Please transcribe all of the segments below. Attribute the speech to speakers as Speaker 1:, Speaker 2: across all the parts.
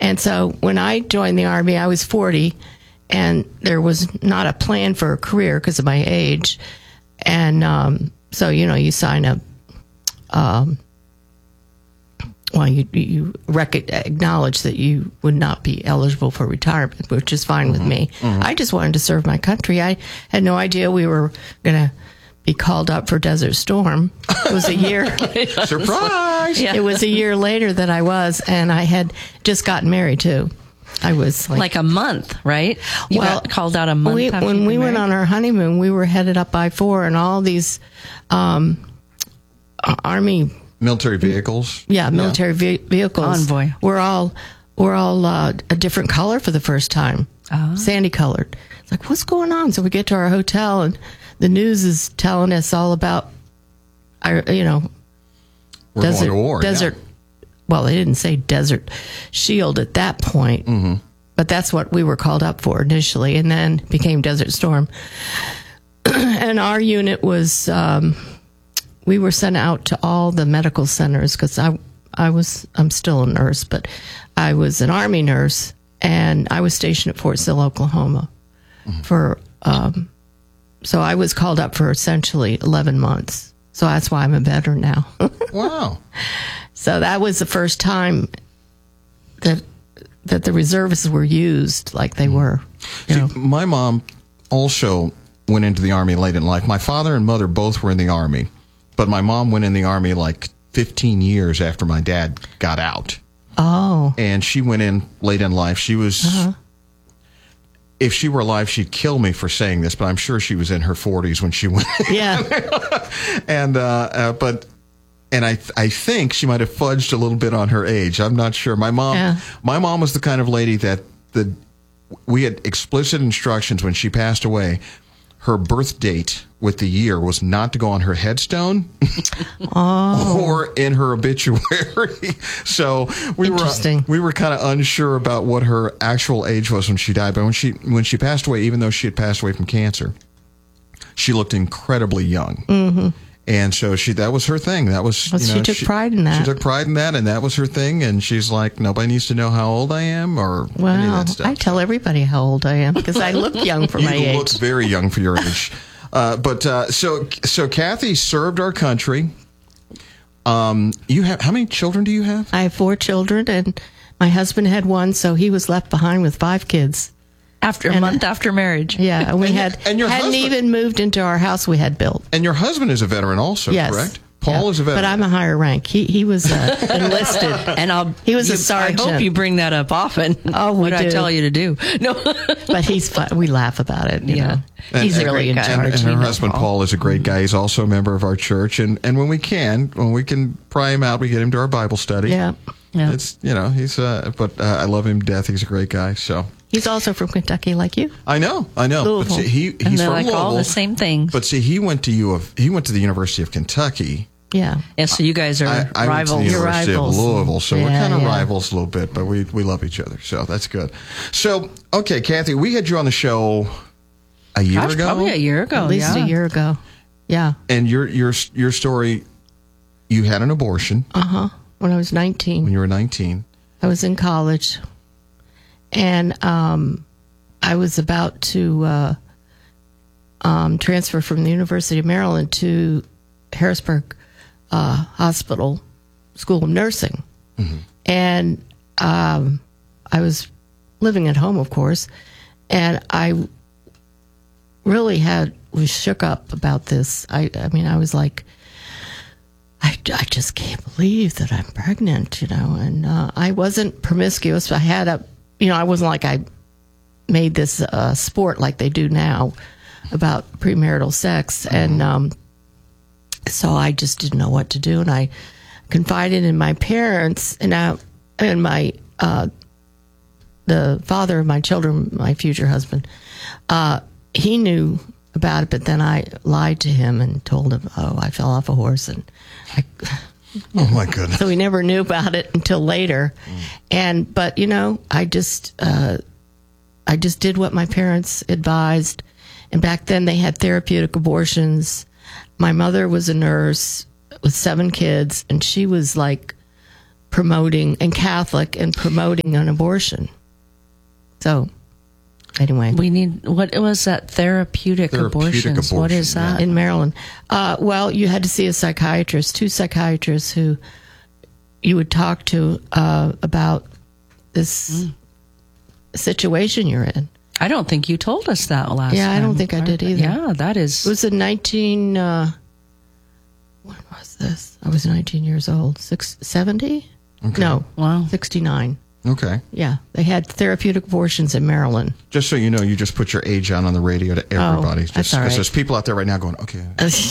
Speaker 1: And so when I joined the Army, I was 40, and there was not a plan for a career because of my age. And so, you sign up. You acknowledge that you would not be eligible for retirement, which is fine with me. Mm-hmm. I just wanted to serve my country. I had no idea we were going to be called up for Desert Storm. It was a year.
Speaker 2: Surprise!
Speaker 1: Yeah. It was a year later that I was, and I had just gotten married, too. I was
Speaker 3: like a month, right? You got called out a month after
Speaker 1: when we went on our honeymoon, we were headed up I-4, and all these Army...
Speaker 2: military vehicles?
Speaker 1: Yeah, military vehicles.
Speaker 3: Convoy.
Speaker 1: We're all a different color for the first time. Sandy colored. It's like, what's going on? So we get to our hotel, and the news is telling us all about our,
Speaker 2: we're going to war.
Speaker 1: Desert. Yeah. Well, they didn't say Desert Shield at that point, but that's what we were called up for initially, and then became Desert Storm. And our unit was, we were sent out to all the medical centers because I'm still a nurse, but I was an Army nurse, and I was stationed at Fort Sill, Oklahoma so I was called up for essentially 11 months. So that's why I'm a veteran now.
Speaker 2: Wow.
Speaker 1: So that was the first time that the reservists were used like they were.
Speaker 2: My mom also went into the Army late in life. My father and mother both were in the Army, but my mom went in the Army like 15 years after my dad got out.
Speaker 1: Oh.
Speaker 2: And she went in late in life. She was... If she were alive, she'd kill me for saying this, but I'm sure she was in her 40s when she went.
Speaker 1: Yeah.
Speaker 2: And I think she might have fudged a little bit on her age. I'm not sure. My mom was the kind of lady that we had explicit instructions when she passed away. Her birth date with the year was not to go on her headstone or in her obituary. So we were kind of unsure about what her actual age was when she died. But when she passed away, even though she had passed away from cancer, she looked incredibly young. Mm-hmm. And so that was her thing. That was,
Speaker 1: she took pride in that.
Speaker 2: She took pride in that, and that was her thing. And she's like, nobody needs to know how old I am or any of that stuff.
Speaker 1: I tell everybody how old I am because I look young for my age.
Speaker 2: You look very young for your age. So Kathy served our country. You have, how many children do you have?
Speaker 1: I have 4 children, and my husband had 1, so he was left behind with 5 kids.
Speaker 3: A month after marriage.
Speaker 1: Yeah, and we hadn't even moved into our house we had built.
Speaker 2: And your husband is a veteran also, correct? Paul is a veteran.
Speaker 1: But I'm a higher rank. He was enlisted.
Speaker 3: And
Speaker 1: he was a sergeant.
Speaker 3: I hope you bring that up often.
Speaker 1: Oh, what
Speaker 3: I tell you to do. No.
Speaker 1: But he's fun. We laugh about it. You know. He's really in charge.
Speaker 2: And her husband, Paul, is a great guy. He's also a member of our church. And when we can pry him out, we get him to our Bible study.
Speaker 1: Yeah.
Speaker 2: It's, he's, but I love him to death. He's a great guy, so.
Speaker 1: He's also from Kentucky, like you.
Speaker 2: I know.
Speaker 1: Louisville.
Speaker 2: But see, he's from Louisville.
Speaker 3: All the same things.
Speaker 2: But see, he went to the University of Kentucky.
Speaker 1: Yeah.
Speaker 3: Yeah. So you guys are rivals.
Speaker 2: I went to the University of Louisville, so we're kind of rivals a little bit, but we love each other, so that's good. So, okay, Kathy, we had you on the show a year ago.
Speaker 3: Probably a year ago.
Speaker 1: At least a year ago. Yeah.
Speaker 2: And your story, you had an abortion.
Speaker 1: When I was 19.
Speaker 2: When you were 19.
Speaker 1: I was in college. And I was about to transfer from the University of Maryland to Harrisburg Hospital School of Nursing. Mm-hmm. And I was living at home, of course, and I really was shook up about this. I mean, I was like, I just can't believe that I'm pregnant, and I wasn't promiscuous. I had I wasn't like I made this sport like they do now about premarital sex. And so I just didn't know what to do. And I confided in my parents and my the father of my children, my future husband. He knew about it, but then I lied to him and told him, I fell off a horse. And
Speaker 2: oh my goodness!
Speaker 1: So we never knew about it until later, but I just did what my parents advised, and back then they had therapeutic abortions. My mother was a nurse with 7 kids, and she was like promoting, and Catholic, and promoting an abortion. So, anyway.
Speaker 3: What was that? Therapeutic abortions. What is that?
Speaker 1: In Maryland. Well, you had to see a psychiatrist, 2 psychiatrists who you would talk to about this situation you're in.
Speaker 3: I don't think you told us that last time.
Speaker 1: Yeah, I don't think I did either.
Speaker 3: Yeah, that is...
Speaker 1: It was in when was this? I was 19 years old. 70? Okay. No. Wow. 69.
Speaker 2: Okay.
Speaker 1: Yeah. They had therapeutic abortions in Maryland.
Speaker 2: Just so you know, you just put your age on the radio to everybody.
Speaker 1: That's all right.
Speaker 2: There's people out there right now going, okay.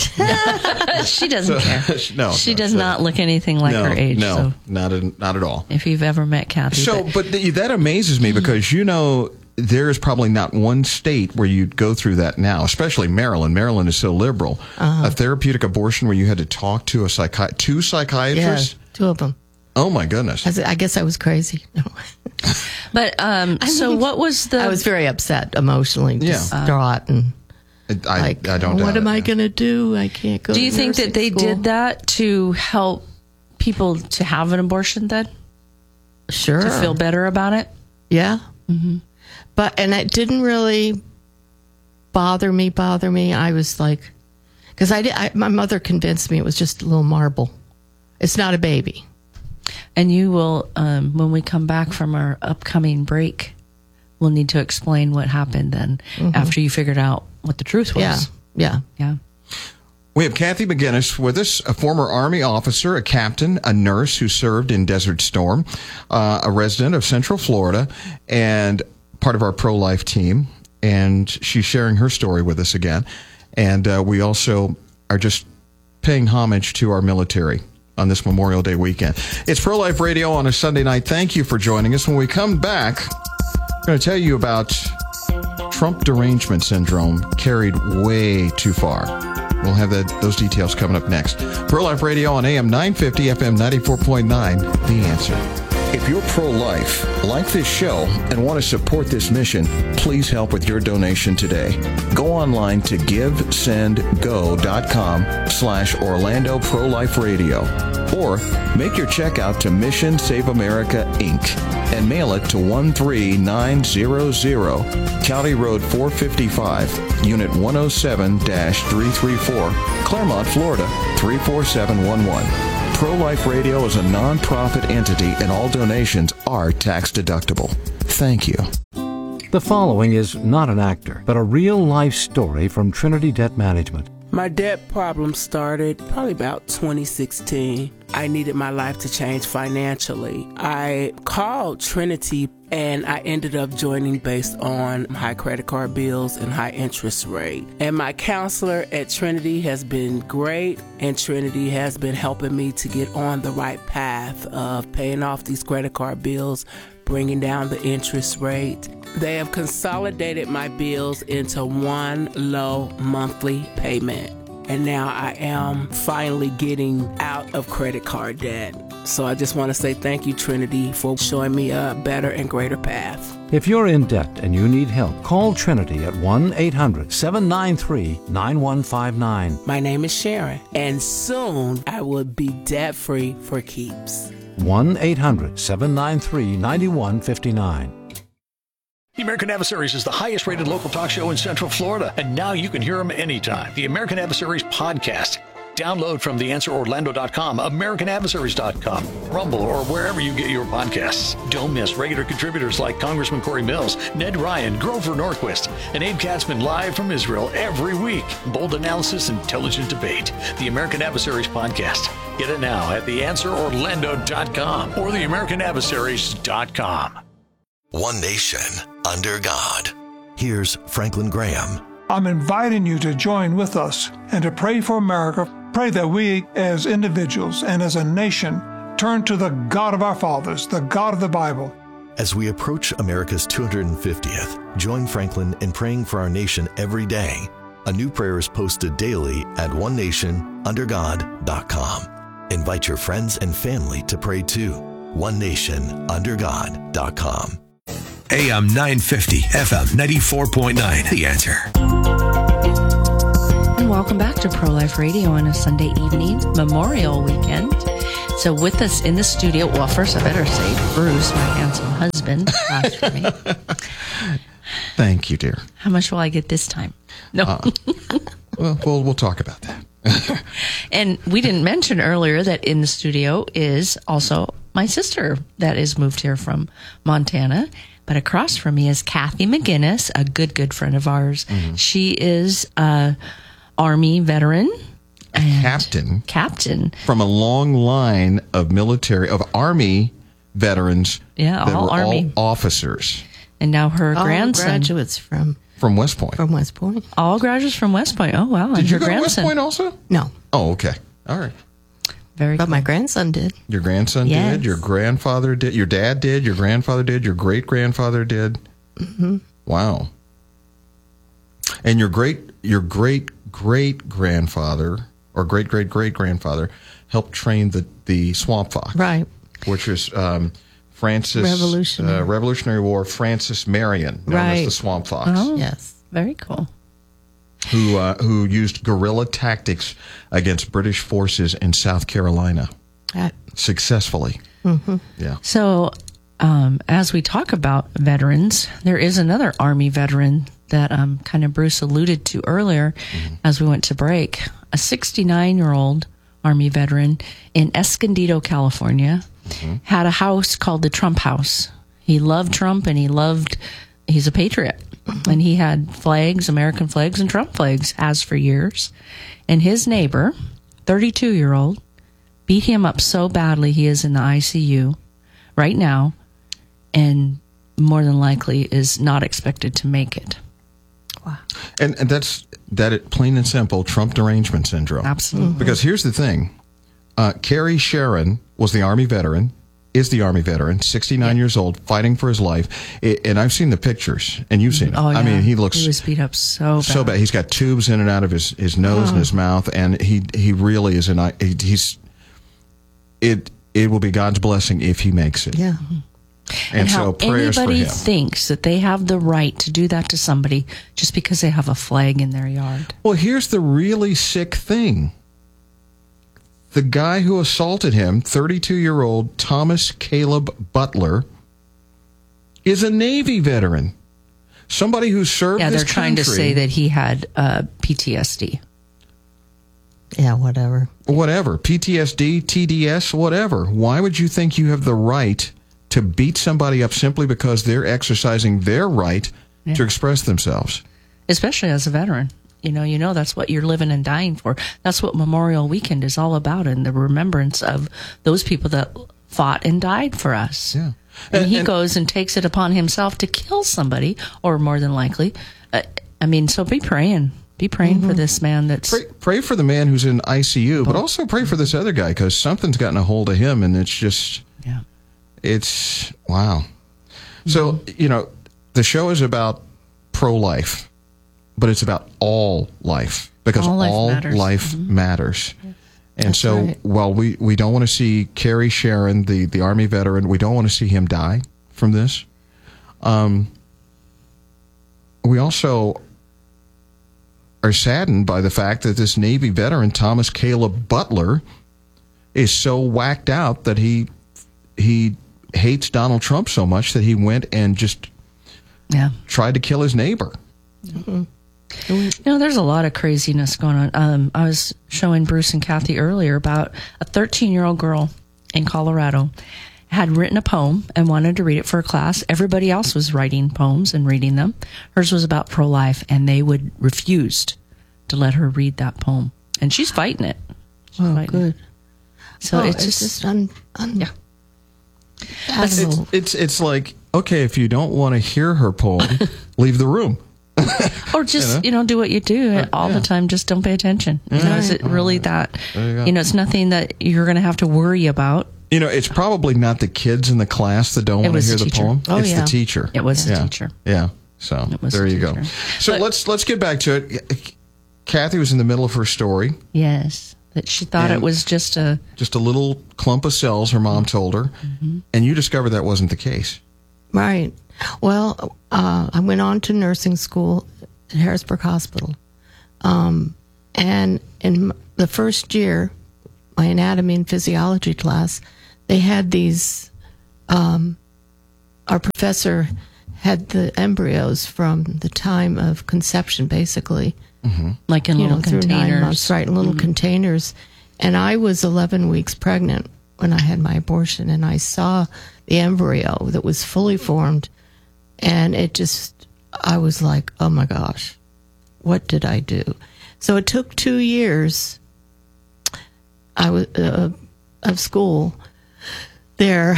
Speaker 3: She doesn't care.
Speaker 2: No.
Speaker 3: She does not look anything like her age.
Speaker 2: No, not at all.
Speaker 3: If you've ever met Kathy.
Speaker 2: But that amazes me because, there is probably not one state where you'd go through that now, especially Maryland. Maryland is so liberal. A therapeutic abortion where you had to talk to 2 psychiatrists?
Speaker 1: Yeah, 2 of them.
Speaker 2: Oh, my goodness.
Speaker 1: I guess I was crazy. No.
Speaker 3: But, what was the...
Speaker 1: I was very upset, emotionally distraught, and
Speaker 2: I don't
Speaker 1: what am I going to do? I can't go to
Speaker 3: Do you think that they
Speaker 1: school.
Speaker 3: did that to help people to have an abortion then?
Speaker 1: Sure.
Speaker 3: To feel better about it?
Speaker 1: Yeah. Mm-hmm. And it didn't really bother me. I was like... Because my mother convinced me it was just a little marble. It's not a baby.
Speaker 3: And you will, when we come back from our upcoming break, we'll need to explain what happened then after you figured out what the truth was.
Speaker 1: Yeah.
Speaker 2: We have Kathy McGinnis with us, a former Army officer, a captain, a nurse who served in Desert Storm, a resident of Central Florida, and part of our pro-life team. And she's sharing her story with us again. And we also are just paying homage to our military on this Memorial Day weekend. It's Pro-Life Radio on a Sunday night. Thank you for joining us. When we come back, I'm going to tell you about Trump derangement syndrome carried way too far. We'll have those details coming up next. Pro-Life Radio on AM 950, FM 94.9, The Answer. If you're pro-life, like this show, and want to support this mission, please help with your donation today. Go online to givesendgo.com/Orlando Pro-Life Radio, or make your check out to Mission Save America, Inc., and mail it to 13900, County Road 455, Unit 107-334, Claremont, Florida 34711. Pro-Life Radio is a non-profit entity and all donations are tax-deductible. Thank you.
Speaker 4: The following is not an actor, but a real-life story from Trinity Debt Management.
Speaker 5: My debt problem started probably about 2016. I needed my life to change financially. I called Trinity and I ended up joining based on high credit card bills and high interest rate. And my counselor at Trinity has been great, and Trinity has been helping me to get on the right path of paying off these credit card bills, bringing down the interest rate. They have consolidated my bills into one low monthly payment. And now I am finally getting out of credit card debt. So I just want to say thank you, Trinity, for showing me a better and greater path.
Speaker 4: If you're in debt and you need help, call Trinity at 1-800-793-9159.
Speaker 5: My name is Sharon, and soon I will be debt-free for keeps.
Speaker 4: 1-800-793-9159.
Speaker 6: The American Adversaries is the highest-rated local talk show in Central Florida, and now you can hear them anytime. The American Adversaries podcast. Download from theanswerorlando.com, americanadversaries.com, Rumble, or wherever you get your podcasts. Don't miss regular contributors like Congressman Corey Mills, Ned Ryan, Grover Norquist, and Abe Katzman live from Israel every week. Bold analysis, intelligent debate. The American Adversaries podcast. Get it now at theanswerorlando.com or theamericanadversaries.com.
Speaker 7: One nation under God. Here's Franklin Graham.
Speaker 8: I'm inviting you to join with us and to pray for America. Pray that we as individuals and as a nation turn to the God of our fathers, the God of the Bible.
Speaker 7: As we approach America's 250th, join Franklin in praying for our nation every day. A new prayer is posted daily at onenationundergod.com. Invite your friends and family to pray too. onenationundergod.com.
Speaker 9: AM 950, FM 94.9, The Answer.
Speaker 3: And welcome back to Pro-Life Radio on a Sunday evening, Memorial Weekend. So with us in the studio, well, first I better say Bruce, my handsome husband, claps for me.
Speaker 2: Thank you, dear.
Speaker 3: How much will I get this time? No.
Speaker 2: Well, we'll talk about that.
Speaker 3: And we didn't mention earlier that in the studio is also my sister that is moved here from Montana. But across from me is Kathy McGinnis, a good friend of ours. Mm-hmm. She is a Army veteran. Captain. From
Speaker 2: a long line of Army veterans.
Speaker 3: Yeah,
Speaker 2: that
Speaker 3: all
Speaker 2: were
Speaker 3: Army.
Speaker 2: All officers.
Speaker 3: And now her grandson.
Speaker 1: Graduates from
Speaker 2: West Point.
Speaker 1: From West Point.
Speaker 3: All graduates from West Point. Oh, wow.
Speaker 2: Did
Speaker 3: and
Speaker 2: you
Speaker 3: her
Speaker 2: go
Speaker 3: grandson.
Speaker 2: to West Point also?
Speaker 1: No.
Speaker 2: Oh, okay. All right.
Speaker 3: Very
Speaker 1: But
Speaker 3: cool.
Speaker 1: my grandson did.
Speaker 2: Your grandson
Speaker 3: Yes.
Speaker 2: did? Your grandfather did? Your dad did? Your grandfather did? Your great-grandfather did?
Speaker 1: Mm-hmm.
Speaker 2: Wow. And your great-great-great-grandfather or great-great-great-grandfather helped train the Swamp Fox.
Speaker 1: Right.
Speaker 2: Which was Francis... Revolutionary War Francis Marion, known as the Swamp Fox.
Speaker 3: Oh,
Speaker 1: yes.
Speaker 3: Very cool.
Speaker 2: Who used guerrilla tactics against British forces in South Carolina successfully.
Speaker 1: Mm-hmm.
Speaker 2: Yeah.
Speaker 3: So, as we talk about veterans, there is another Army veteran that kind of Bruce alluded to earlier as we went to break. A 69-year-old Army veteran in Escondido, California, had a house called the Trump House. He loved Trump and he's a patriot. And he had flags, American flags and Trump flags, as for years. And his neighbor, 32-year-old, beat him up so badly he is in the ICU right now and more than likely is not expected to make it.
Speaker 1: Wow.
Speaker 2: And that's plain and simple Trump derangement syndrome.
Speaker 3: Absolutely.
Speaker 2: Because here's the thing. Kerry Sharon was the Army veteran, is the Army veteran, 69 years old, fighting for his life. And I've seen the pictures, and you've seen it.
Speaker 3: Oh, yeah.
Speaker 2: I mean, he looks...
Speaker 3: He was beat up so bad.
Speaker 2: So bad. He's got tubes in and out of his nose and his mouth, and he really is it will be God's blessing if he makes it.
Speaker 1: Yeah.
Speaker 2: And
Speaker 3: how
Speaker 2: so prayers for
Speaker 3: anybody
Speaker 2: him.
Speaker 3: thinks that they have the right to do that to somebody just because they have a flag in their yard.
Speaker 2: Well, here's the really sick thing. The guy who assaulted him, 32-year-old Thomas Caleb Butler, is a Navy veteran. Somebody who served this country.
Speaker 3: Yeah, they're trying to say that he had PTSD.
Speaker 1: Yeah, whatever.
Speaker 2: Whatever. PTSD, TDS, whatever. Why would you think you have the right to beat somebody up simply because they're exercising their right to express themselves?
Speaker 3: Especially as a veteran. You know, that's what you're living and dying for. That's what Memorial Weekend is all about, and the remembrance of those people that fought and died for us.
Speaker 2: Yeah.
Speaker 3: And he goes and takes it upon himself to kill somebody, or more than likely. So be praying. Be praying for this man that's...
Speaker 2: Pray for the man who's in ICU, but also pray for this other guy, because something's gotten a hold of him, and it's just...
Speaker 3: Yeah.
Speaker 2: It's... Wow. So, the show is about pro-life, but it's about all life, because all life matters.
Speaker 3: Yeah.
Speaker 2: And
Speaker 1: That's
Speaker 2: so,
Speaker 1: right.
Speaker 2: while we don't want to see Kerry Sharon, the Army veteran, we don't want to see him die from this. We also are saddened by the fact that this Navy veteran, Thomas Caleb Butler, is so whacked out that he hates Donald Trump so much that he went and just tried to kill his neighbor.
Speaker 3: Mm-hmm. There's a lot of craziness going on. I was showing Bruce and Kathy earlier about a 13-year-old girl in Colorado had written a poem and wanted to read it for a class. Everybody else was writing poems and reading them. Hers was about pro-life, and they refused to let her read that poem. And she's fighting it.
Speaker 1: Good.
Speaker 3: So
Speaker 1: it's just
Speaker 2: It's like, okay, if you don't want to hear her poem, leave the room.
Speaker 3: Or just, do what you do all the time. Just don't pay attention. Is it really that, it's nothing that you're going to have to worry about.
Speaker 2: It's probably not the kids in the class that don't want to hear the poem.
Speaker 1: Oh,
Speaker 2: it's the teacher.
Speaker 3: It was the teacher.
Speaker 2: Yeah. So there you go. So let's get back to it. Kathy was in the middle of her story.
Speaker 3: Yes. That she thought it was just a
Speaker 2: little clump of cells, her mom told her. Mm-hmm. And you discovered that wasn't the case.
Speaker 1: Right. Well, I went on to nursing school at Harrisburg Hospital. And in the first year, my anatomy and physiology class, they had these, our professor had the embryos from the time of conception, basically.
Speaker 3: Like in little
Speaker 1: through
Speaker 3: containers.
Speaker 1: 9 months, right, in little containers. And I was 11 weeks pregnant when I had my abortion, and I saw the embryo that was fully formed, and I was like, oh my gosh, what did I do? So it took 2 years of school there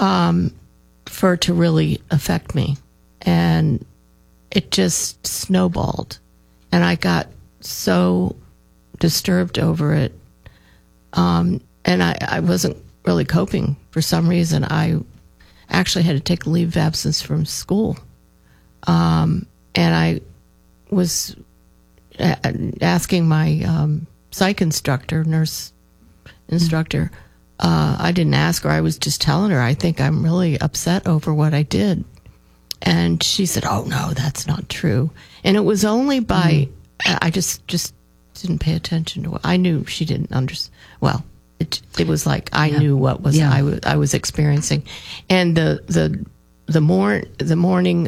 Speaker 1: for it to really affect me. And it just snowballed. And I got so disturbed over it. And I wasn't really coping for some reason. I actually had to take a leave of absence from school. And I was asking my psych instructor, nurse instructor, I didn't ask her, I was just telling her, I think I'm really upset over what I did. And she said, oh no, that's not true. And it was only by, I just didn't pay attention to it. I knew she didn't understand. Well, it was like I knew what was I was experiencing. And the mourning,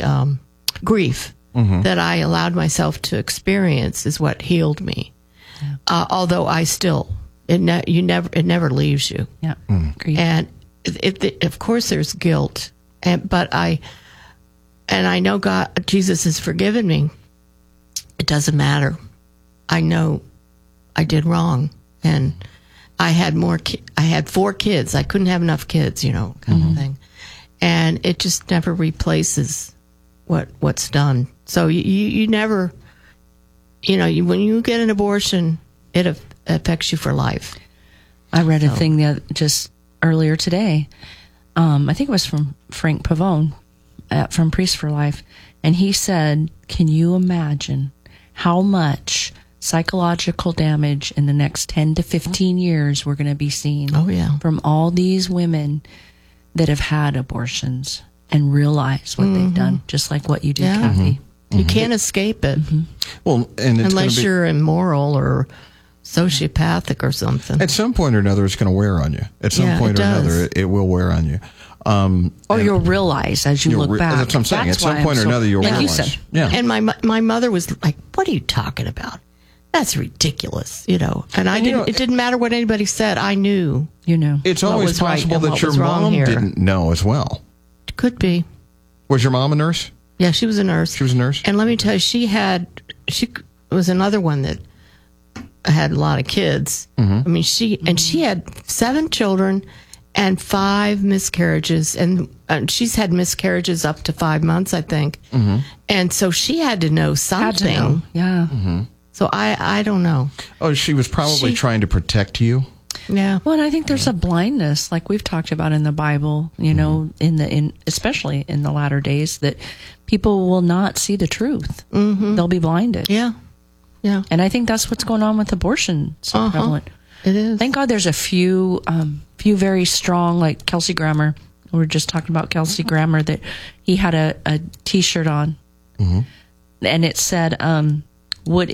Speaker 1: grief that I allowed myself to experience is what healed me. Yeah. Although I still, it never leaves you.
Speaker 3: Yeah.
Speaker 1: And of course there's guilt, but I know Jesus has forgiven me. It doesn't matter. I know I did wrong, and I had I had 4 kids. I couldn't have enough kids, kind of thing. And it just never replaces what's done. So you never, when you get an abortion, it affects you for life.
Speaker 3: I read a thing just earlier today. I think it was from Frank Pavone from Priest for Life. And he said, can you imagine how much psychological damage in the next 10 to 15 years we're going to be seeing from all these women that have had abortions and realize what they've done, just like what you did, Kathy.
Speaker 1: You can't escape it.
Speaker 2: Well, and
Speaker 1: unless you're immoral or sociopathic or something.
Speaker 2: At some point or another, it's going to wear on you. At some point or another, it will wear on you.
Speaker 3: Or you'll realize as you look back.
Speaker 2: That's what I'm saying. At some point or another, you'll realize.
Speaker 3: Like you said.
Speaker 2: Yeah.
Speaker 1: And my mother was like, what are you talking about? That's ridiculous, And it didn't matter what anybody said. I knew.
Speaker 2: It's always possible that your mom didn't know as well.
Speaker 1: Could be.
Speaker 2: Was your mom a nurse?
Speaker 1: Yeah, she was a nurse.
Speaker 2: She was a nurse?
Speaker 1: And let me tell you, she was another one that had a lot of kids. I mean, she had 7 children and 5 miscarriages, and she's had miscarriages up to 5 months, I think. And so she had to know something.
Speaker 3: Yeah.
Speaker 1: So I don't know.
Speaker 2: Oh, she was probably trying to protect you.
Speaker 1: Yeah.
Speaker 3: Well, and I think there's a blindness, like we've talked about in the Bible, especially in the latter days, that people will not see the truth. They'll be blinded.
Speaker 1: Yeah. Yeah.
Speaker 3: And I think that's what's going on with abortion so prevalent.
Speaker 1: It is.
Speaker 3: Thank God there's a few very strong, like Kelsey Grammer. We were just talking about Kelsey Grammer, that he had a T-shirt on, and it said, would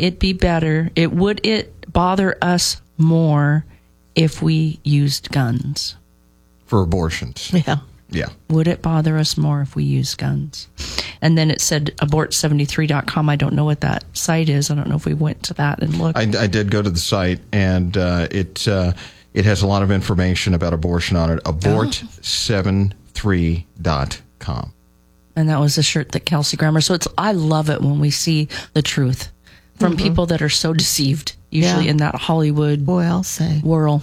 Speaker 3: it bother us more if we used guns?
Speaker 2: For abortions.
Speaker 1: Yeah.
Speaker 2: Yeah.
Speaker 3: Would it bother us more if we used guns? And then it said abort73.com. I don't know what that site is. I don't know if we went to that and looked.
Speaker 2: I did go to the site, and it has a lot of information about abortion on it. Abort73.com.
Speaker 3: And that was a shirt that Kelsey Grammer. So I love it when we see the truth from people that are so deceived, usually in that Hollywood
Speaker 1: I'll say
Speaker 3: world.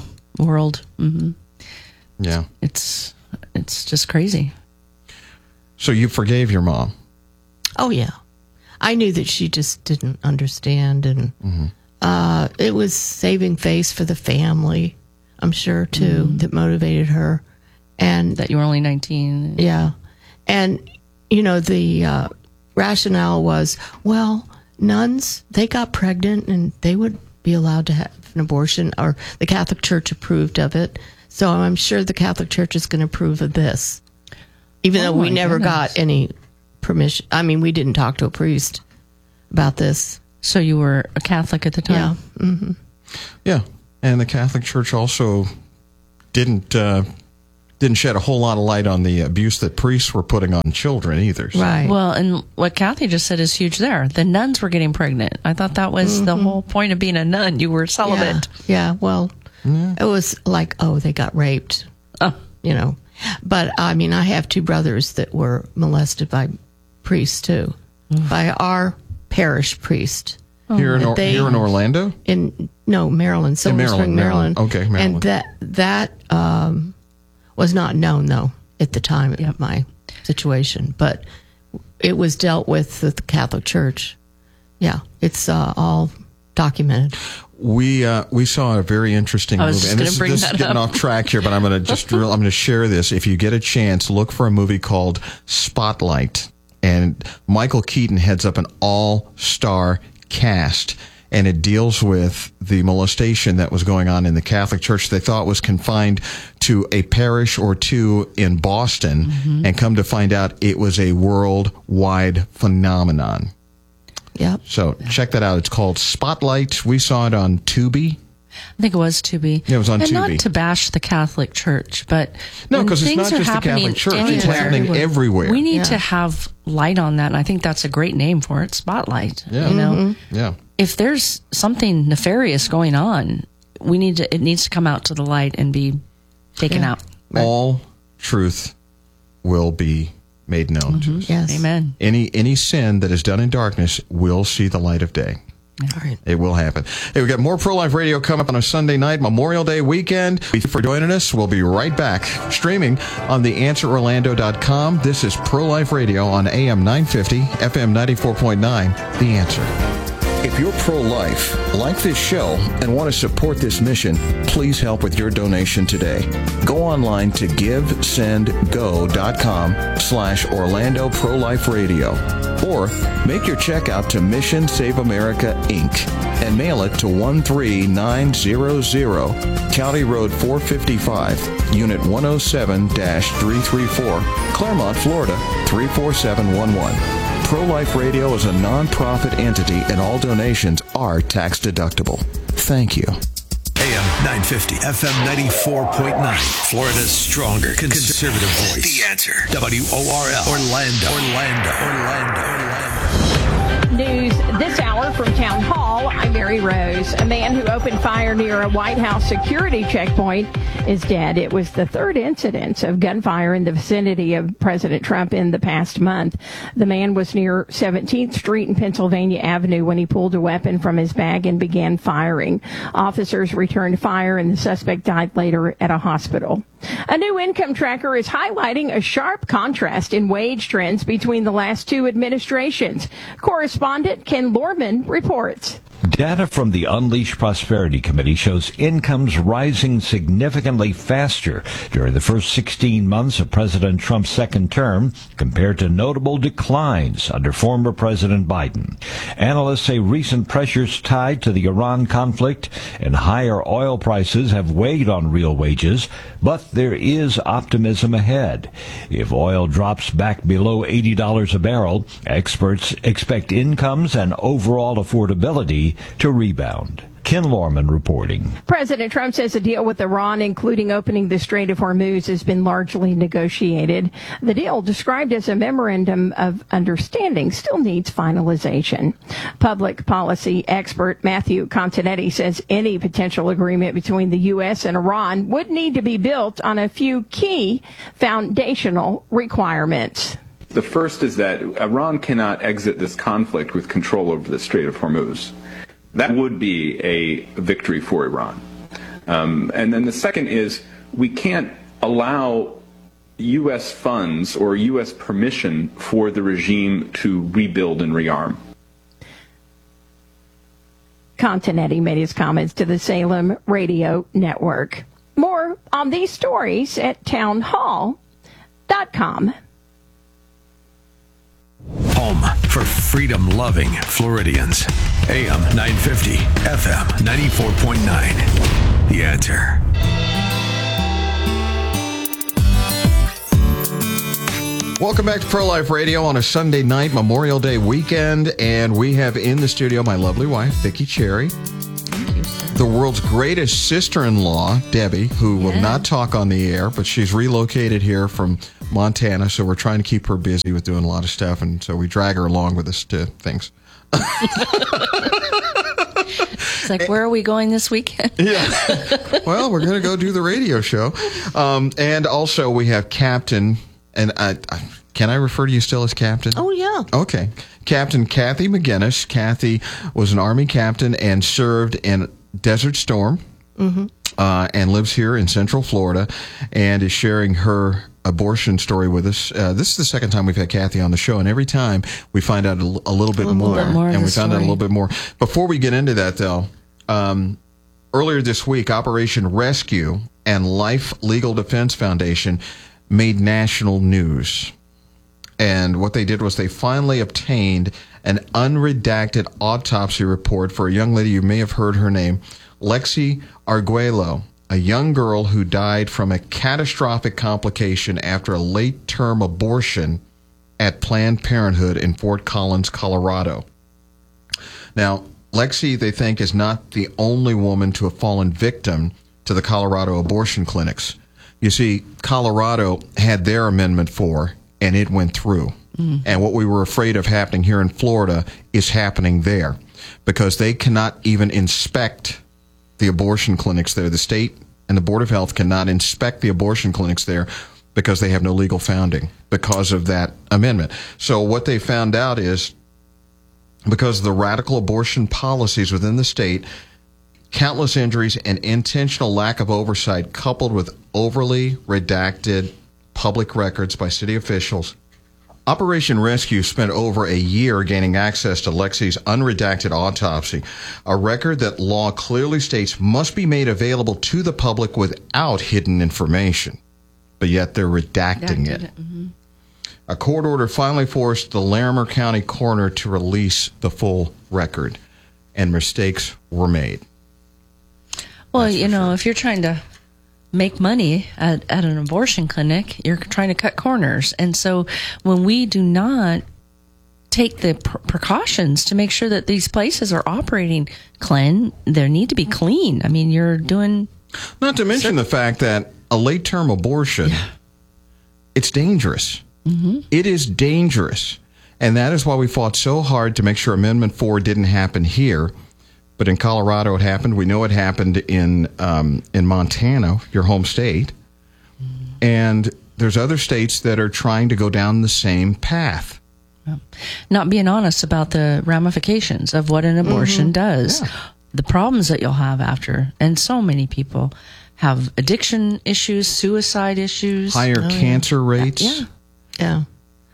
Speaker 2: Yeah.
Speaker 3: It's just crazy.
Speaker 2: So you forgave your mom?
Speaker 1: Oh, yeah. I knew that she just didn't understand, and it was saving face for the family, I'm sure, too, that motivated her. And
Speaker 3: that you were only 19.
Speaker 1: Yeah. And, the rationale was, well, nuns, they got pregnant and they would be allowed to have an abortion, or the Catholic Church approved of it. So I'm sure the Catholic Church is going to approve of this, even though we never got any permission. I mean, we didn't talk to a priest about this.
Speaker 3: So you were a Catholic at the time?
Speaker 1: Yeah.
Speaker 2: Yeah. And the Catholic Church also didn't shed a whole lot of light on the abuse that priests were putting on children either. So.
Speaker 1: Right.
Speaker 3: Well, and what Kathy just said is huge there. The nuns were getting pregnant. I thought that was the whole point of being a nun. You were celibate.
Speaker 1: Yeah, well, it was like, they got raped, you know. But, I mean, I have 2 brothers that were molested by priests, too, by our parish priest.
Speaker 2: Here in Orlando?
Speaker 1: Maryland, Silver Spring, Maryland.
Speaker 2: Okay, Maryland.
Speaker 1: And that was not known, though, at the time of my situation. But it was dealt with at the Catholic Church. Yeah, it's all documented.
Speaker 2: We saw a very interesting movie, and this is getting off track here, but I'm going to share this. If you get a chance, look for a movie called Spotlight, and Michael Keaton heads up an all-star cast, and it deals with the molestation that was going on in the Catholic Church. They thought was confined to a parish or 2 in Boston, and come to find out it was a worldwide phenomenon.
Speaker 1: Yep.
Speaker 2: So check that out. It's called Spotlight. We saw it on Tubi.
Speaker 3: I think it was Tubi.
Speaker 2: Yeah, it was on Tubi.
Speaker 3: And not to bash the Catholic Church, but
Speaker 2: no, because it's not just the Catholic Church. It's happening everywhere.
Speaker 3: We need to have light on that, and I think that's a great name for it, Spotlight.
Speaker 2: Yeah.
Speaker 3: You know?
Speaker 2: Yeah.
Speaker 3: If there's something nefarious going on, it needs to come out to the light and be taken out.
Speaker 2: All truth will be made known to us.
Speaker 1: Yes.
Speaker 3: Amen.
Speaker 2: Any sin that is done in darkness will see the light of day.
Speaker 1: All right.
Speaker 2: It will happen. Hey, we got more Pro-Life Radio coming up on a Sunday night, Memorial Day weekend. Thank you for joining us. We'll be right back, streaming on theanswerorlando.com. This is Pro-Life Radio on AM 950, FM 94.9, The Answer. If you're pro-life, like this show, and want to support this mission, please help with your donation today. Go online to givesendgo.com/Orlando Pro-Life Radio, or make your check out to Mission Save America, Inc., and mail it to 13900, County Road 455, Unit 107-334, Claremont, Florida 34711. Pro-Life Radio is a non-profit entity, and all donations are tax deductible. Thank you.
Speaker 9: AM 950, FM 94.9, Florida's stronger conservative voice. The Answer. WORL, Orlando.
Speaker 10: News this hour from Town Hall. I'm Mary Rose. A man who opened fire near a White House security checkpoint is dead. It was the 3rd incident of gunfire in the vicinity of President Trump in the past month. The man was near 17th Street and Pennsylvania Avenue when he pulled a weapon from his bag and began firing. Officers returned fire, and the suspect died later at a hospital. A new income tracker is highlighting a sharp contrast in wage trends between the last 2 administrations. Correspondent Ken Lorman reports.
Speaker 11: Data from the Unleash Prosperity Committee shows incomes rising significantly faster during the first 16 months of President Trump's second term compared to notable declines under former President Biden. Analysts say recent pressures tied to the Iran conflict and higher oil prices have weighed on real wages, but there is optimism ahead. If oil drops back below $80 a barrel, experts expect incomes and overall affordability to rebound. Ken Lorman reporting.
Speaker 10: President Trump says a deal with Iran, including opening the Strait of Hormuz, has been largely negotiated. The deal, described as a memorandum of understanding, still needs finalization. Public policy expert Matthew Continetti says any potential agreement between the U.S. and Iran would need to be built on a few key foundational requirements.
Speaker 12: The first is that Iran cannot exit this conflict with control over the Strait of Hormuz. That would be a victory for Iran. And then the second is we can't allow U.S. funds or U.S. permission for the regime to rebuild and rearm.
Speaker 10: Continetti made his comments to the Salem Radio Network. More on these stories at townhall.com.
Speaker 9: Home for freedom-loving Floridians. AM 950, FM 94.9. The Answer.
Speaker 2: Welcome back to Pro-Life Radio on a Sunday night, Memorial Day weekend, and we have in the studio my lovely wife, Vicki Cherry.
Speaker 1: Thank you, sir.
Speaker 2: the world's greatest sister-in-law, Debbie, who will not talk on the air, but she's relocated here from Montana, so we're trying to keep her busy with doing a lot of stuff, and so we drag her along with us to things.
Speaker 3: It's like, where are we going this weekend?
Speaker 2: Yeah. Well, we're going to go do the radio show. And also we have Captain, and can I refer to you still as Captain?
Speaker 1: Oh, yeah.
Speaker 2: Okay. Captain Kathy McGinnis. Kathy was an Army captain and served in Desert Storm and lives here in Central Florida and is sharing her abortion story with us. This is the second time we've had Kathy on the show, and every time we find out a little bit more. And we found out a little bit more. Before we get into that, though, earlier this week, Operation Rescue and Life Legal Defense Foundation made national news. And what they did was they finally obtained an unredacted autopsy report for a young lady. You may have heard her name, Lexi Arguello, a young girl who died from a catastrophic complication after a late-term abortion at Planned Parenthood in Fort Collins, Colorado. Now, Lexi, they think, is not the only woman to have fallen victim to the Colorado abortion clinics. You see, Colorado had their Amendment 4, and it went through. And what we were afraid of happening here in Florida is happening there, because they cannot even inspect the abortion clinics there. The state and the Board of Health cannot inspect the abortion clinics there because they have no legal founding because of that amendment. So what they found out is, because of the radical abortion policies within the state, countless injuries and intentional lack of oversight coupled with overly redacted public records by city officials, Operation Rescue spent over a year gaining access to Lexi's unredacted autopsy, a record that law clearly states must be made available to the public without hidden information. But yet they're redacting it. A court order finally forced the Larimer County coroner to release the full record, and mistakes were made.
Speaker 3: Well, you know, if you're trying to make money at an abortion clinic, you're trying to cut corners. And so when we do not take the precautions to make sure that these places are operating they need to be clean. I mean, you're doing...
Speaker 2: Not to mention the fact that a late-term abortion, it's dangerous. It is dangerous. And that is why we fought so hard to make sure Amendment 4 didn't happen here. But in Colorado, it happened. We know it happened in Montana, your home state. And there's other states that are trying to go down the same path.
Speaker 3: Not being honest about the ramifications of what an abortion does. The problems that you'll have after. And so many people have addiction issues, suicide issues.
Speaker 2: Higher cancer rates.
Speaker 1: Yeah.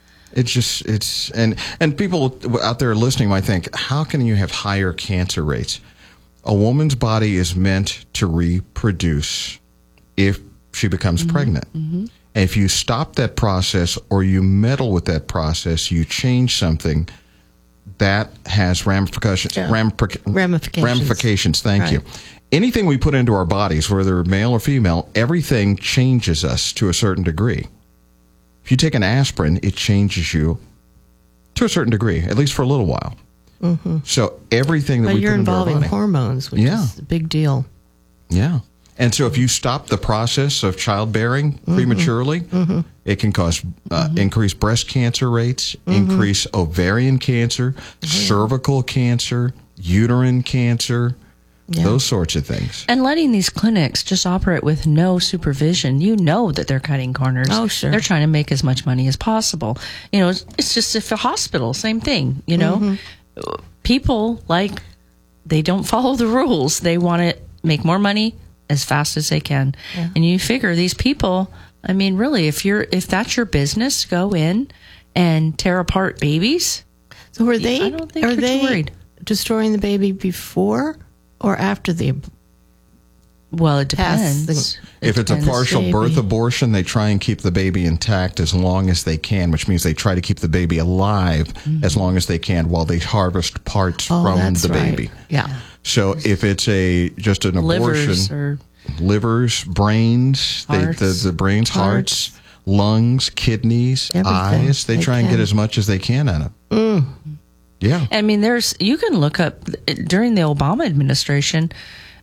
Speaker 2: And people out there listening might think, how can you have higher cancer rates? A woman's body is meant to reproduce if she becomes pregnant. And if you stop that process or you meddle with that process, you change something, that has ramifications. Ramifications, thank you. Anything we put into our bodies, whether male or female, everything changes us to a certain degree. If you take an aspirin, it changes you to a certain degree, at least for a little while. So everything that we put into our body.
Speaker 1: But you're involving hormones, which is a big deal.
Speaker 2: Yeah. And so if you stop the process of childbearing prematurely, it can cause increased breast cancer rates, increase ovarian cancer, cervical cancer, uterine cancer, those sorts of things.
Speaker 3: And letting these clinics just operate with no supervision, you know that they're cutting corners.
Speaker 1: Oh, sure.
Speaker 3: They're trying to make as much money as possible. You know, it's just if a hospital, same thing, you know. People, they don't follow the rules. They want to make more money as fast as they can. And you figure these people, I mean, really, if that's your business, go in and tear apart babies.
Speaker 1: So are they
Speaker 3: worried.
Speaker 1: Destroying the baby before or after the...
Speaker 3: Well, it depends.
Speaker 2: If it's a partial birth abortion, they try and keep the baby intact as long as they can, which means they try to keep the baby alive as long as they can while they harvest parts from the baby.
Speaker 1: Yeah.
Speaker 2: So if it's just an abortion, livers, brains, the brains, hearts, lungs, kidneys, eyes, they try and get as much as they can out of it. Yeah.
Speaker 3: I mean, you can look up during the Obama administration,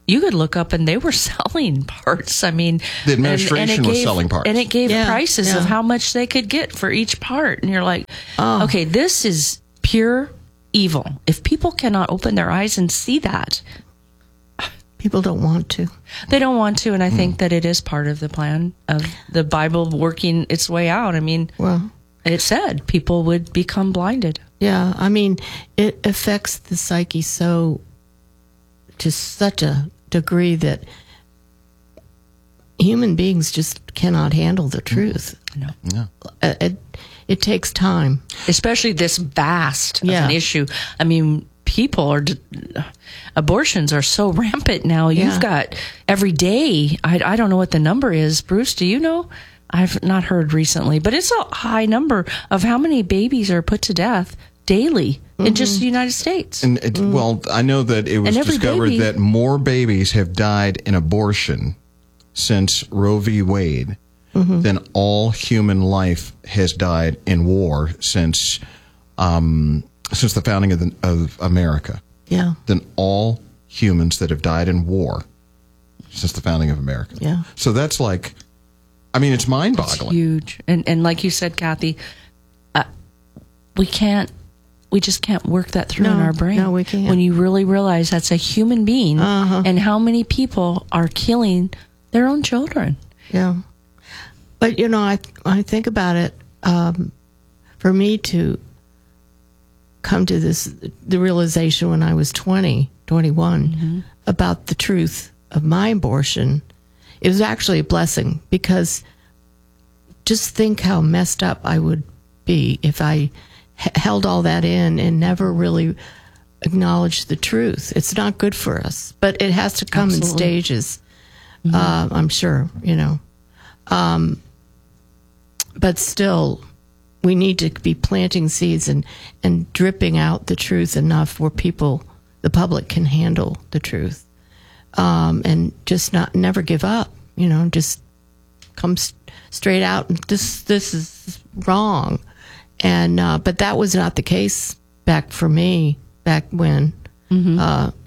Speaker 3: you could look up and they were selling parts. I mean,
Speaker 2: the administration was selling parts.
Speaker 3: And it gave prices of how much they could get for each part. And you're like, okay, this is pure evil. If people cannot open their eyes and see that,
Speaker 1: people don't want to.
Speaker 3: They don't want to, and I think that it is part of the plan of the Bible working its way out. I mean,
Speaker 1: well,
Speaker 3: it said people would become blinded.
Speaker 1: Yeah, I mean, it affects the psyche to such a degree that human beings just cannot handle the truth.
Speaker 3: No.
Speaker 1: It takes time.
Speaker 3: Especially this vast of an issue. I mean, abortions are so rampant now. You've got every day, I don't know what the number is. Bruce, do you know? I've not heard recently, but it's a high number of how many babies are put to death daily in just the United States.
Speaker 2: And well, I know that it was discovered that more babies have died in abortion since Roe v. Wade than all human life has died in war since the founding of America.
Speaker 1: Yeah.
Speaker 2: Than all humans that have died in war since the founding of America.
Speaker 1: Yeah.
Speaker 2: So that's like, I mean, it's mind-boggling.
Speaker 3: It's huge. And like you said, Kathy, we just can't work that through in our brain.
Speaker 1: No, we can't.
Speaker 3: When you really realize that's a human being and how many people are killing their own children.
Speaker 1: Yeah. But, I think about it, for me to come to the realization when I was 21, about the truth of my abortion, it was actually a blessing, because just think how messed up I would be if I held all that in and never really acknowledged the truth. It's not good for us, but it has to come in stages. I'm sure, but still, we need to be planting seeds and dripping out the truth enough where the public can handle the truth, and just never give up. Just come straight out. This is wrong, and but that was not the case back when in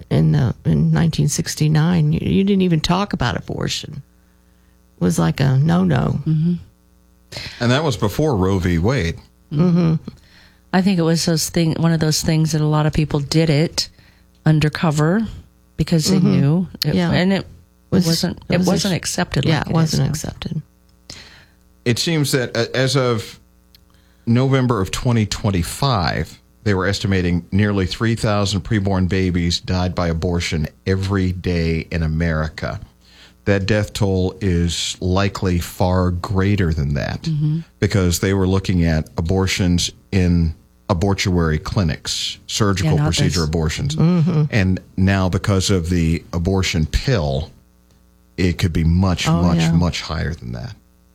Speaker 1: 1969. You didn't even talk about abortion. It was like a no-no.
Speaker 2: And that was before Roe v. Wade.
Speaker 3: I think it was one of those things that a lot of people did it undercover because they knew, and it wasn't accepted.
Speaker 1: Yeah, it wasn't accepted.
Speaker 2: It seems that as of November of 2025, they were estimating nearly 3,000 preborn babies died by abortion every day in America. That death toll is likely far greater than that, because they were looking at abortions in abortuary clinics, surgical procedure abortions. And now, because of the abortion pill, it could be much higher than that.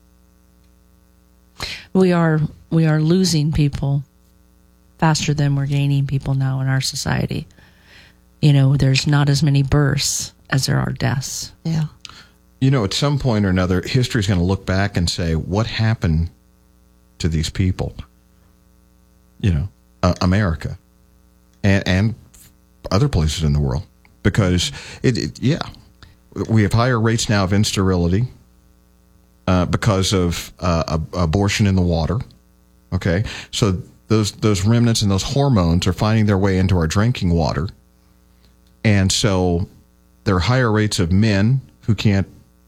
Speaker 3: We are losing people faster than we're gaining people now in our society. There's not as many births as there are deaths.
Speaker 1: Yeah.
Speaker 2: At some point or another, history is going to look back and say, what happened to these people? America and other places in the world. Because, we have higher rates now of insterility because of abortion in the water. Okay? So those remnants and those hormones are finding their way into our drinking water. And so there are higher rates of men who can't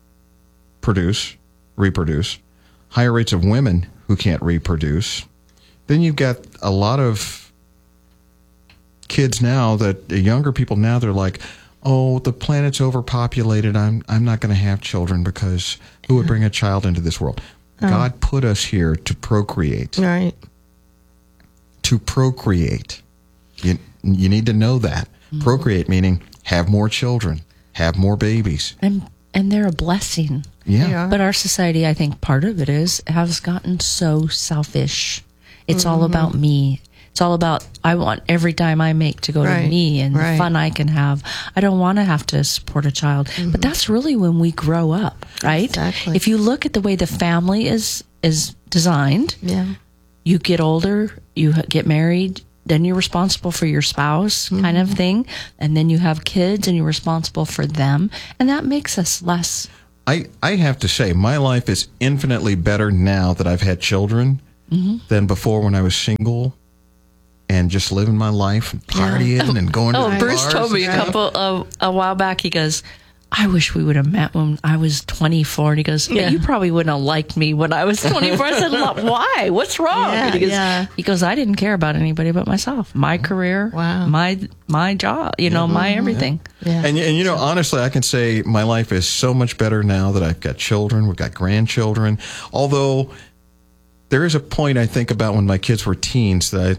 Speaker 2: reproduce, higher rates of women who can't reproduce. Then you've got a lot of kids now younger people now, they're like, oh, the planet's overpopulated. I'm not going to have children because who would bring a child into this world? God put us here to procreate.
Speaker 1: Right.
Speaker 2: To procreate. You need to know that. Procreate meaning have more children, have more babies.
Speaker 3: And they're a blessing.
Speaker 2: Yeah.
Speaker 3: But our society, I think part of it has gotten so selfish. It's all about me. It's all about, I want every dime I make to go to me and the fun I can have. I don't want to have to support a child. But that's really when we grow up, right?
Speaker 1: Exactly.
Speaker 3: If you look at the way the family is designed, you get older, you get married, then you're responsible for your spouse kind of thing. And then you have kids and you're responsible for them. And that makes us less.
Speaker 2: I have to say, my life is infinitely better now that I've had children than before when I was single and just living my life and partying and going to the
Speaker 3: Bruce
Speaker 2: bars
Speaker 3: told me a while back, he goes, I wish we would have met when I was 24. And he goes, yeah, you probably wouldn't have liked me when I was 24. I said, why? What's wrong?
Speaker 1: Yeah,
Speaker 3: he goes, I didn't care about anybody but myself. My career, my job, my everything.
Speaker 2: Yeah. And honestly, I can say my life is so much better now that I've got children, we've got grandchildren. Although there is a point I think about when my kids were teens that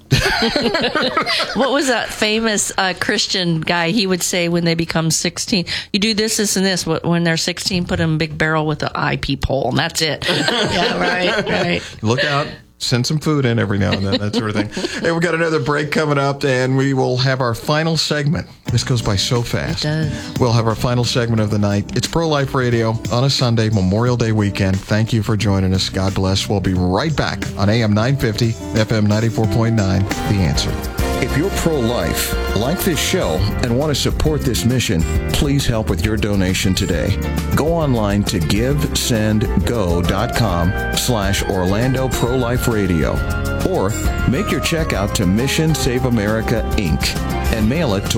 Speaker 3: What was that famous Christian guy? He would say when they become 16, you do this, this, and this. When they're 16, put them in a big barrel with an IP pole, and that's it.
Speaker 1: Yeah, right.
Speaker 2: Look out. Send some food in every now and then, that sort of thing. Hey, we've got another break coming up, and we will have our final segment. This goes by so fast.
Speaker 3: It does.
Speaker 2: We'll have our final segment of the night. It's Pro-Life Radio on a Sunday, Memorial Day weekend. Thank you for joining us. God bless. We'll be right back on AM 950, FM 94.9, The Answer. If you're pro-life, like this show, and want to support this mission, please help with your donation today. Go online to givesendgo.com/Orlando Pro-Life Radio, or make your check out to Mission Save America, Inc., and mail it to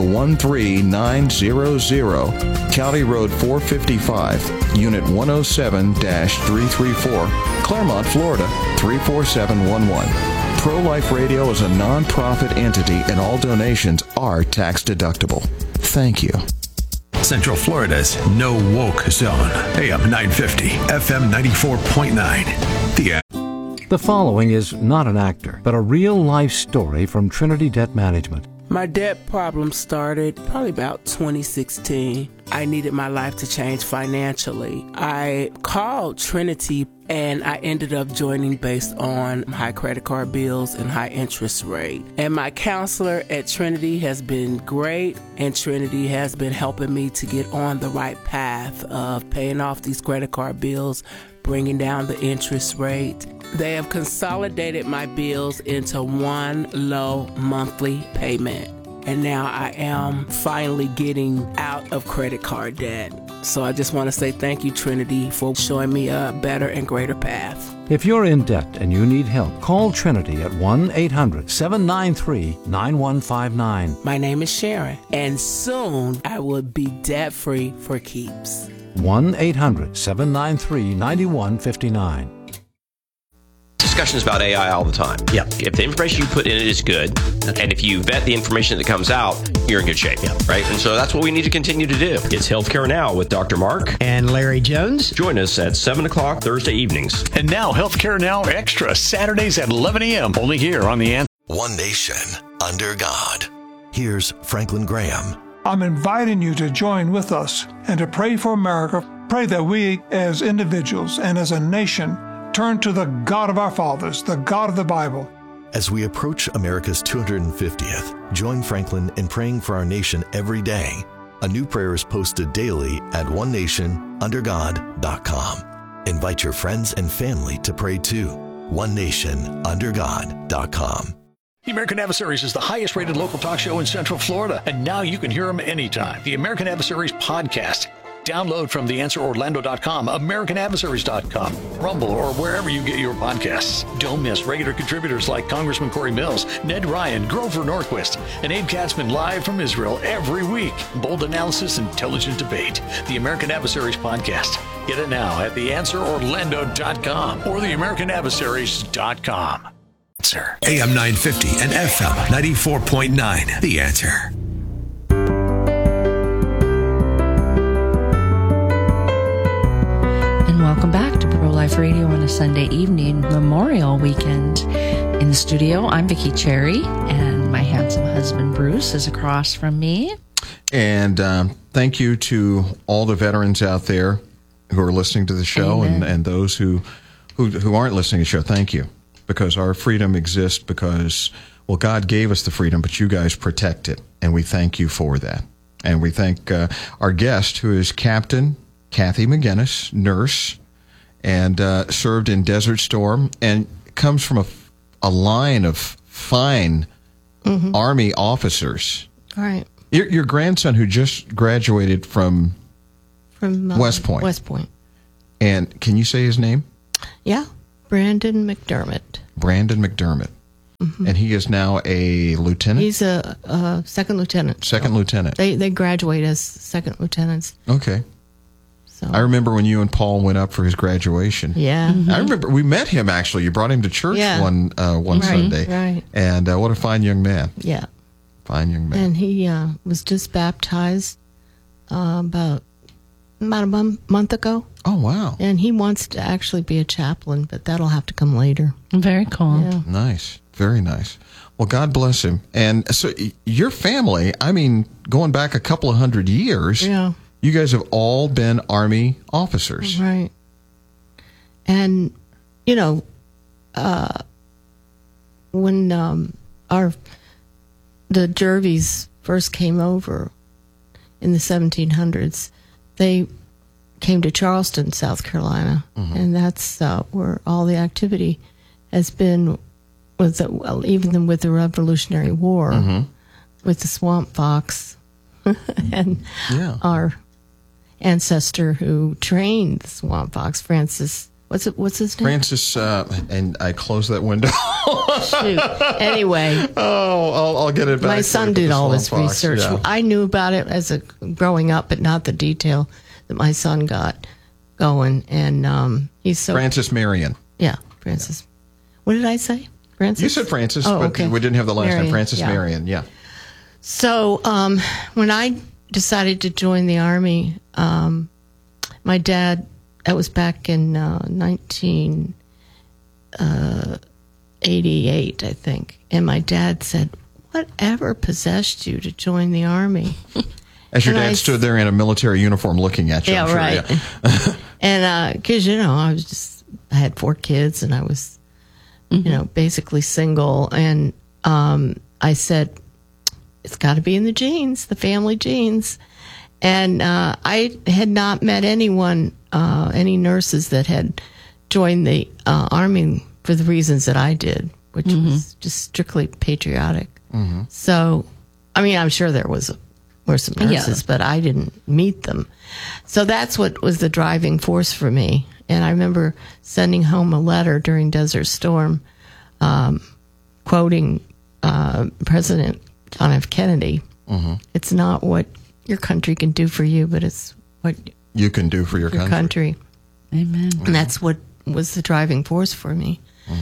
Speaker 2: 13900, County Road 455, Unit 107-334, Claremont, Florida 34711. Pro-Life Radio is a non-profit entity, and all donations are tax-deductible. Thank you.
Speaker 9: Central Florida's No Woke Zone. AM 950, FM 94.9.
Speaker 4: The following is not an actor, but a real-life story from Trinity Debt Management.
Speaker 5: My debt problem started probably about 2016. I needed my life to change financially. I called Trinity and I ended up joining based on high credit card bills and high interest rate. And my counselor at Trinity has been great, and Trinity has been helping me to get on the right path of paying off these credit card bills, bringing down the interest rate. They have consolidated my bills into one low monthly payment. And now I am finally getting out of credit card debt. So I just want to say thank you, Trinity, for showing me a better and greater path.
Speaker 4: If you're in debt and you need help, call Trinity at 1-800-793-9159.
Speaker 5: My name is Sharon, and soon I will be debt-free for keeps.
Speaker 4: 1-800-793-9159.
Speaker 13: Discussions about AI all the time.
Speaker 14: Yeah.
Speaker 13: If the information you put in it is good, and if you vet the information that comes out, you're in good shape.
Speaker 14: Yeah.
Speaker 13: Right? And so that's what we need to continue to do. It's Healthcare Now with Dr. Mark
Speaker 14: and Larry Jones.
Speaker 13: Join us at 7 o'clock Thursday evenings.
Speaker 6: And now Healthcare Now Extra, Saturdays at 11 a.m. only here on The Answer.
Speaker 7: One nation under God. Here's Franklin Graham.
Speaker 8: I'm inviting you to join with us and to pray for America. Pray that we as individuals and as a nation turn to the God of our fathers, the God of the Bible.
Speaker 7: As we approach America's 250th, join Franklin in praying for our nation every day. A new prayer is posted daily at onenationundergod.com. Invite your friends and family to pray too. onenationundergod.com.
Speaker 6: The American Adversaries is the highest rated local talk show in Central Florida, and now you can hear them anytime. The American Adversaries podcast. Download from theanswerorlando.com, americanadversaries.com, Rumble, or wherever you get your podcasts. Don't miss regular contributors like Congressman Corey Mills, Ned Ryan, Grover Norquist, and Abe Katzman live from Israel every week. Bold analysis, intelligent debate. The American Adversaries podcast. Get it now at theanswerorlando.com or theamericanadversaries.com. Answer.
Speaker 9: AM 950 and FM 94.9. The Answer.
Speaker 3: Welcome back to Pro-Life Radio on a Sunday evening, Memorial Weekend. In the studio, I'm Vicki Cherry, and my handsome husband, Bruce, is across from me.
Speaker 2: And thank you to all the veterans out there who are listening to the show, and those who aren't listening to the show. Thank you, because our freedom exists because, well, God gave us the freedom, but you guys protect it, and we thank you for that. And we thank our guest, who is Captain Kathy McGinnis, nurse, and served in Desert Storm, and comes from a line of fine Army officers.
Speaker 1: Right.
Speaker 2: Your grandson who just graduated from West Point.
Speaker 1: West Point.
Speaker 2: And can you say his name?
Speaker 1: Yeah. Brandon McDermott.
Speaker 2: Brandon McDermott. And he is now a lieutenant?
Speaker 1: He's a second lieutenant.
Speaker 2: Second lieutenant.
Speaker 1: They graduate as second lieutenants.
Speaker 2: Okay.
Speaker 1: So
Speaker 2: I remember when you and Paul went up for his graduation.
Speaker 1: Yeah.
Speaker 2: I remember we met him, actually. You brought him to church one Sunday.
Speaker 1: Right.
Speaker 2: And what a fine young man.
Speaker 1: Yeah.
Speaker 2: Fine young man.
Speaker 1: And he was just baptized about a month ago.
Speaker 2: Oh, wow.
Speaker 1: And he wants to actually be a chaplain, but that'll have to come later.
Speaker 3: Very cool.
Speaker 1: Yeah.
Speaker 2: Nice. Very nice. Well, God bless him. And so your family, I mean, going back a couple of 100 years, you guys have all been Army officers.
Speaker 1: Right. And, you know, when the Jervies first came over in the 1700s, they came to Charleston, South Carolina, and that's where all the activity has been, even with the Revolutionary War, with the swamp fox, and our ancestor who trained the swamp fox, Francis. What's his name?
Speaker 2: Francis, and I closed that window.
Speaker 1: Shoot. Anyway.
Speaker 2: I'll get it back.
Speaker 1: My son did all this research.
Speaker 2: Yeah.
Speaker 1: I knew about it growing up, but not the detail that my son got going. And he's so...
Speaker 2: Francis Marion.
Speaker 1: Yeah, Francis. What did I say? Francis?
Speaker 2: You said Francis,
Speaker 1: but
Speaker 2: okay. We didn't have the last name. Francis
Speaker 1: yeah.
Speaker 2: Marion, yeah.
Speaker 1: So when I decided to join the Army, my dad... That was back in 1988, I think. And my dad said, "Whatever possessed you to join the Army?"
Speaker 2: As your dad stood there in a military uniform looking at you.
Speaker 1: Yeah,
Speaker 2: I'm
Speaker 1: right.
Speaker 2: Sure, yeah.
Speaker 1: And because, I had 4 kids and I was, basically single. And I said, it's got to be in the genes, the family genes. And I had not met anyone, any nurses that had joined the Army for the reasons that I did, which was just strictly patriotic. So, I mean, I'm sure there were some nurses, but I didn't meet them. So that's what was the driving force for me. And I remember sending home a letter during Desert Storm, quoting President John F. Kennedy. It's not what your country can do for you, but it's what
Speaker 2: you can do for your country.
Speaker 3: Amen.
Speaker 1: And that's what was the driving force for me.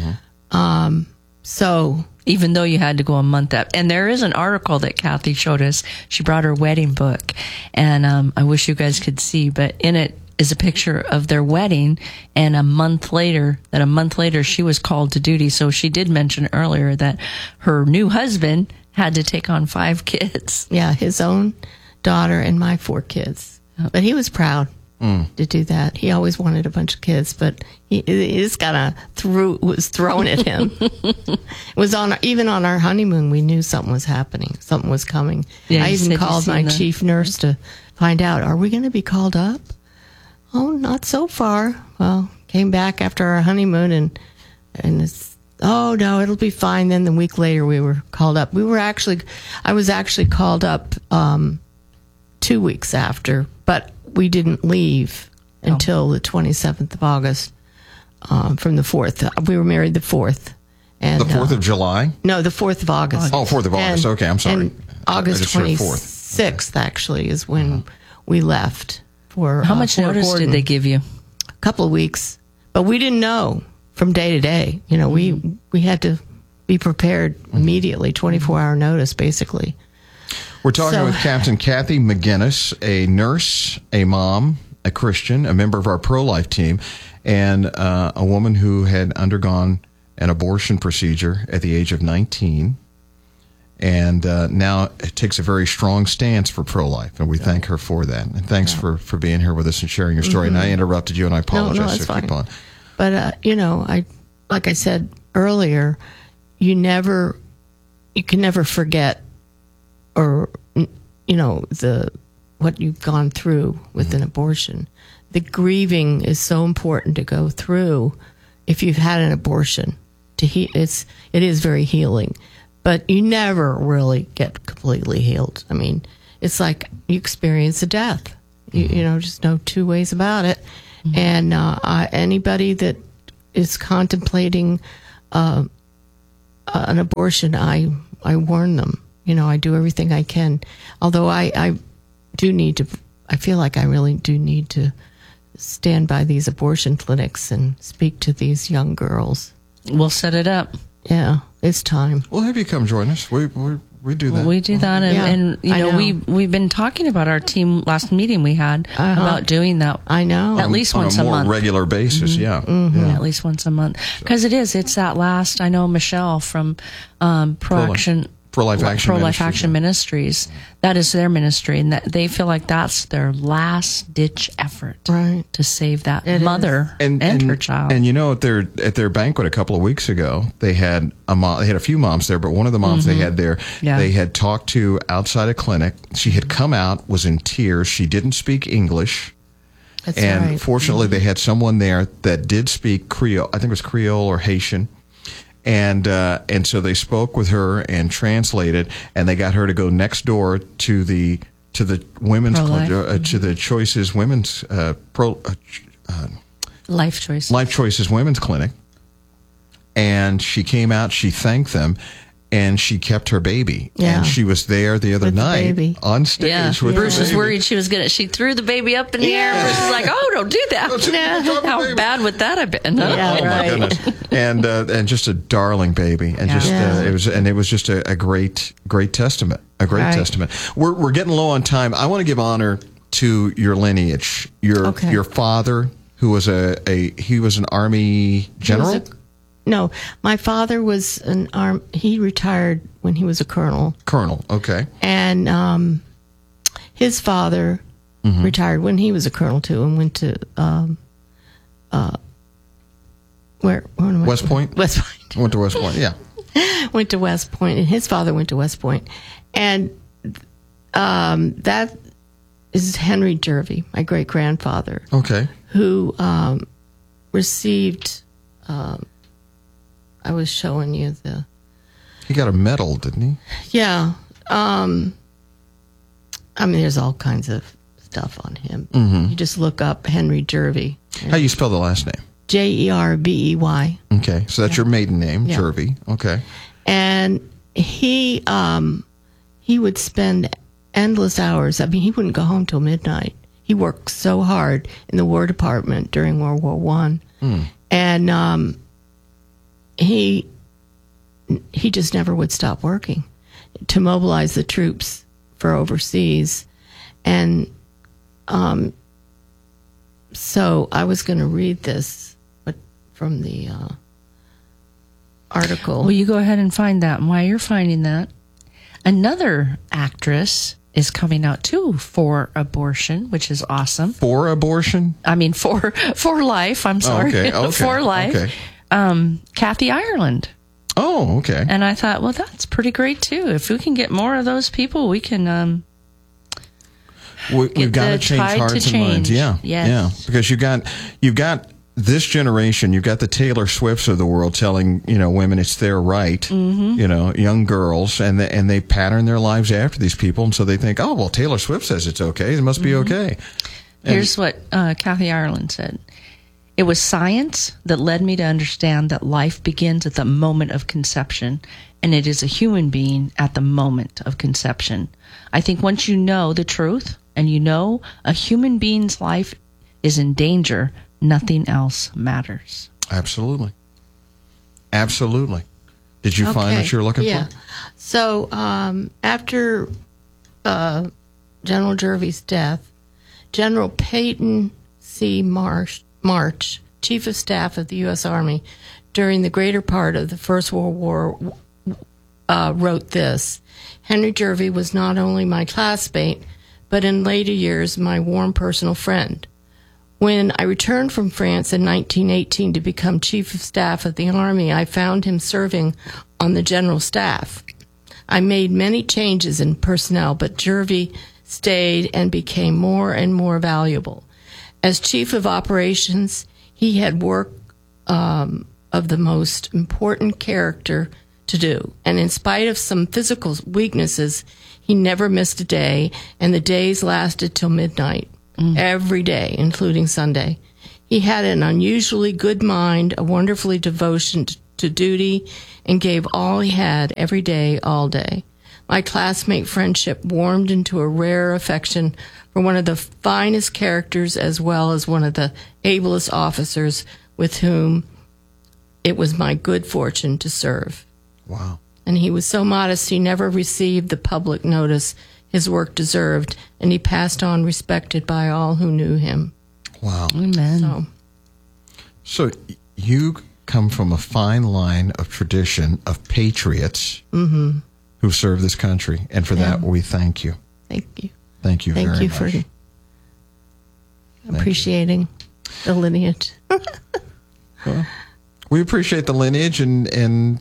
Speaker 1: So
Speaker 3: even though you had to go a month up, and there is an article that Kathy showed us. She brought her wedding book, and I wish you guys could see, but in it is a picture of their wedding, and a month later she was called to duty. So she did mention earlier that her new husband had to take on 5 kids.
Speaker 1: Yeah, his own daughter and my 4 kids. But he was proud to do that. He always wanted a bunch of kids, but he just kind of was thrown at him. It was even on our honeymoon, we knew something was happening. Something was coming.
Speaker 3: Yeah,
Speaker 1: I even called my chief nurse to find out, are we going to be called up? Oh, not so far. Well, came back after our honeymoon and it's, oh no, it'll be fine. Then the week later we were called up. I was actually called up 2 weeks after, but we didn't leave until the 27th of August from the 4th. We were married the 4th. And,
Speaker 2: the 4th of July?
Speaker 1: No, the 4th of August.
Speaker 2: Oh, 4th of August. Okay, I'm sorry.
Speaker 1: And August 26th, actually, is when we left.
Speaker 3: How much notice did they give you?
Speaker 1: A couple of weeks. But we didn't know from day to day. We had to be prepared immediately, 24-hour notice, basically.
Speaker 2: We're talking with Captain Kathy McGinnis, a nurse, a mom, a Christian, a member of our pro-life team, and a woman who had undergone an abortion procedure at the age of 19, and now takes a very strong stance for pro-life, and we thank her for that. And thanks for being here with us and sharing your story. And I interrupted you, and I apologize.
Speaker 1: No, it's fine.
Speaker 2: Keep on.
Speaker 1: But, like I said earlier, you can never forget or what you've gone through with an abortion. The grieving is so important to go through if you've had an abortion. It is very healing. but you never really get completely healed. I mean, it's like you experience a death. You know, just no two ways about it. And anybody that is contemplating an abortion, I warn them. You know, I do everything I can. Although I do need to, I feel like I really do need to stand by these abortion clinics and speak to these young girls.
Speaker 3: We'll set it up.
Speaker 1: Yeah, it's time.
Speaker 2: We'll have you come join us. We do that.
Speaker 3: We do that, and you know, we've been talking about our team last meeting we had about doing that.
Speaker 1: I know,
Speaker 3: at least once
Speaker 2: a
Speaker 3: month,
Speaker 2: on a more regular basis. Yeah,
Speaker 3: at least once a month, because it's that last. I know Michelle from Pro-Life Action Ministries. That is their ministry, and that they feel like that's their last ditch effort,
Speaker 1: right,
Speaker 3: to save that mother and her child.
Speaker 2: And you know, at their banquet a couple of weeks ago, they had a few moms there, but one of the moms they had there, they had talked to outside a clinic. She had come out, was in tears. She didn't speak English.
Speaker 1: That's
Speaker 2: and
Speaker 1: right.
Speaker 2: Fortunately, they had someone there that did speak Creole. I think it was Creole or Haitian. And so they spoke with her and translated, and they got her to go next door to the women's to the Choices Women's
Speaker 3: Life Choices
Speaker 2: Women's Clinic. And she came out, she thanked them, and she kept her baby.
Speaker 1: Yeah.
Speaker 2: And she was there the other night on stage with
Speaker 3: Bruce
Speaker 2: her
Speaker 3: was
Speaker 2: baby.
Speaker 3: worried she threw the baby up in the air. Bruce was like, "Oh, don't do that." How bad would that have been? Huh?
Speaker 1: Yeah,
Speaker 2: my goodness. And just a darling baby, and it was just a great testament, testament. We're getting low on time. I want to give honor to your lineage. Your father, who was he was an Army general.
Speaker 1: No, my father was he retired when he was a colonel.
Speaker 2: Colonel, okay.
Speaker 1: And his father retired when he was a colonel too, and went to
Speaker 2: West Point.
Speaker 1: West Point.
Speaker 2: Went to West Point. Yeah.
Speaker 1: Went to West Point, and his father went to West Point, and that is Henry Jervey, my great grandfather.
Speaker 2: Okay.
Speaker 1: Who received. I was showing you the...
Speaker 2: He got a medal, didn't he?
Speaker 1: Yeah. I mean, there's all kinds of stuff on him. You just look up Henry Jervey.
Speaker 2: How do you spell the last name?
Speaker 1: Jerbey.
Speaker 2: Okay, so that's your maiden name, Jervey. Okay.
Speaker 1: And he would spend endless hours. I mean, he wouldn't go home till midnight. He worked so hard in the War Department during World War I. And... He just never would stop working to mobilize the troops for overseas. And so I was going to read this from the article.
Speaker 3: Well, you go ahead and find that. And while you're finding that, another actress is coming out too for abortion, which is awesome.
Speaker 2: For abortion?
Speaker 3: I mean, for life. I'm sorry.
Speaker 2: Okay.
Speaker 3: For life. Okay. Kathy Ireland.
Speaker 2: Oh, okay.
Speaker 3: And I thought, well, that's pretty great too. If we can get more of those people, we can.
Speaker 2: We've got to change hearts and minds. Yeah, yeah. Because you've got this generation. You've got the Taylor Swifts of the world telling women it's their right. Young girls, and they pattern their lives after these people, and so they think, oh well, Taylor Swift says it's okay. It must be okay.
Speaker 3: Here's what Kathy Ireland said. It was science that led me to understand that life begins at the moment of conception, and it is a human being at the moment of conception. I think once you know the truth, and you know a human being's life is in danger, nothing else matters.
Speaker 2: Absolutely. Absolutely. Did you find what you're looking for?
Speaker 1: So after General Jervey's death, General Peyton C. March, Chief of Staff of the U.S. Army, during the greater part of the First World War, wrote this. Henry Jervey was not only my classmate, but in later years, my warm personal friend. When I returned from France in 1918 to become Chief of Staff of the Army, I found him serving on the General Staff. I made many changes in personnel, but Jervey stayed and became more and more valuable. As Chief of Operations, he had work of the most important character to to do. And in spite of some physical weaknesses, he never missed a day, and the days lasted till midnight, every day, including Sunday. He had an unusually good mind, a wonderfully devotion to duty, and gave all he had every day, all day. My classmate friendship warmed into a rare affection for one of the finest characters as well as one of the ablest officers with whom it was my good fortune to serve.
Speaker 2: Wow.
Speaker 1: And he was so modest he never received the public notice his work deserved, and he passed on respected by all who knew him.
Speaker 2: Wow.
Speaker 3: Amen.
Speaker 2: So you come from a fine line of tradition of patriots who serve this country, and for that we thank you.
Speaker 1: Thank you.
Speaker 2: Thank you very much.
Speaker 1: Thank you for appreciating the lineage.
Speaker 2: Well, we appreciate the lineage, and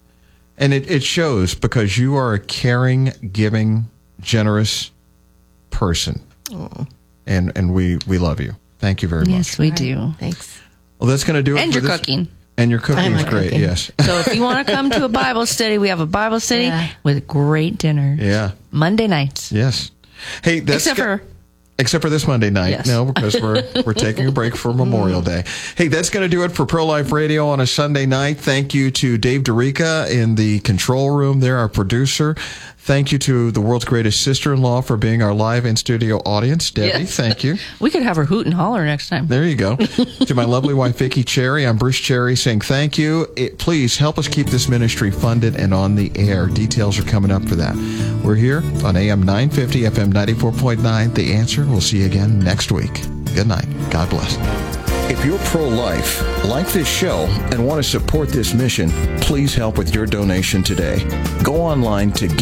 Speaker 2: it shows because you are a caring, giving, generous person.
Speaker 1: Oh.
Speaker 2: And we love you. Thank you very much.
Speaker 3: Yes, we do.
Speaker 1: Thanks.
Speaker 2: Well, that's going to do it.
Speaker 3: And
Speaker 2: for
Speaker 3: your
Speaker 2: this.
Speaker 3: cooking.
Speaker 2: And your cooking is great,
Speaker 1: cooking.
Speaker 2: yes.
Speaker 3: So if you want to come to a Bible study, we have a Bible study with great dinner.
Speaker 2: Yeah.
Speaker 3: Monday nights.
Speaker 2: Yes. Hey, that's except for this Monday night.
Speaker 3: Yes.
Speaker 2: No, because we're taking a break for Memorial Day. Hey, that's going to do it for Pro Life Radio on a Sunday night. Thank you to Dave DeRica in the control room there, our producer. Thank you to the world's greatest sister-in-law for being our live in-studio audience. Debbie, thank you.
Speaker 3: We could have her hoot and holler next time.
Speaker 2: There you go. To my lovely wife, Vicki Cherry, I'm Bruce Cherry saying thank you. Please help us keep this ministry funded and on the air. Details are coming up for that. We're here on AM 950, FM 94.9. The Answer. We'll see you again next week. Good night. God bless. If you're pro-life, like this show, and want to support this mission, please help with your donation today. Go online to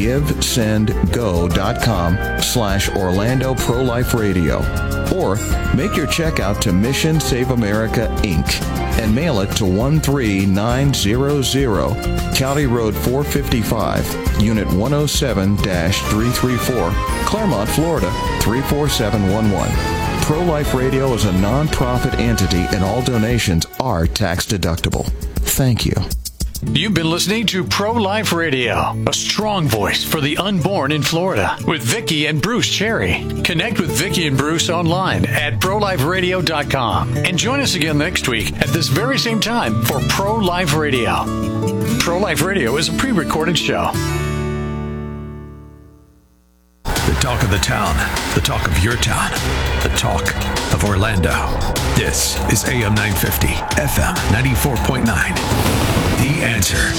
Speaker 2: givesendgo.com/Orlando Pro-Life Radio, or make your check out to Mission Save America, Inc., and mail it to 13900, County Road 455, Unit 107-334, Claremont, Florida 34711. Pro-Life Radio is a non-profit entity, and all donations are tax-deductible. Thank you.
Speaker 6: You've been listening to Pro-Life Radio, a strong voice for the unborn in Florida, with Vicki and Bruce Cherry. Connect with Vicki and Bruce online at ProLifeRadio.com. And join us again next week at this very same time for Pro-Life Radio. Pro-Life Radio is a pre-recorded show.
Speaker 9: The talk of the town, the talk of your town, the talk of Orlando. This is AM 950, FM 94.9. The Answer.